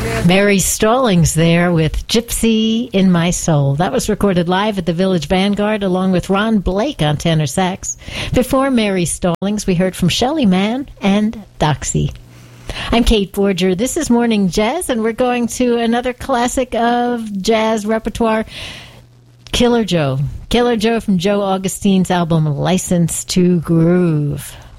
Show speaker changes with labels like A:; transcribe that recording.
A: Mary Stallings there with Gypsy in My Soul. That was recorded live at the Village Vanguard along with Ron Blake on tenor sax. Before Mary Stallings, we heard from Shelley Mann and Doxy. I'm Kate Forger. This is Morning Jazz, and we're going to another classic of jazz repertoire, Killer Joe. Killer Joe from Joe Augustine's album License to Groove.